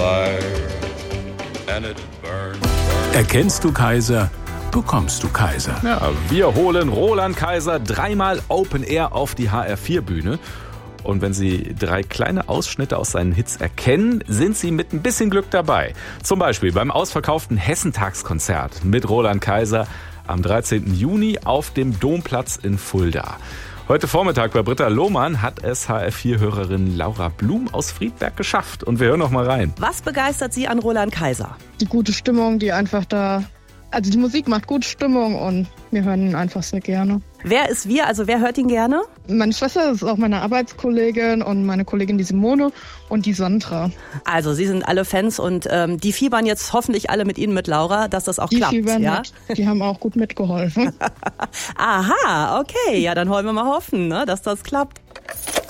fire and it burned. Erkennst du Kaiser, bekommst du Kaiser. Ja, wir holen Roland Kaiser dreimal Open Air auf die HR4-Bühne. Und wenn Sie 3 kleine Ausschnitte aus seinen Hits erkennen, sind Sie mit ein bisschen Glück dabei. Zum Beispiel beim ausverkauften Hessentagskonzert mit Roland Kaiser am 13. Juni auf dem Domplatz in Fulda. Heute Vormittag bei Britta Lohmann hat es HR4-Hörerin Laura Blum aus Friedberg geschafft. Und wir hören noch mal rein. Was begeistert Sie an Roland Kaiser? Die gute Stimmung, die einfach da... Also die Musik macht gute Stimmung und wir hören ihn einfach sehr gerne. Wer ist wir? Also wer hört ihn gerne? Meine Schwester ist auch meine Arbeitskollegin und meine Kollegin die Simone und die Sandra. Also Sie sind alle Fans und die fiebern jetzt hoffentlich alle mit Ihnen, mit Laura, dass das auch klappt. Ja? Die haben auch gut mitgeholfen. Aha, okay. Ja, dann wollen wir mal hoffen, ne, dass das klappt.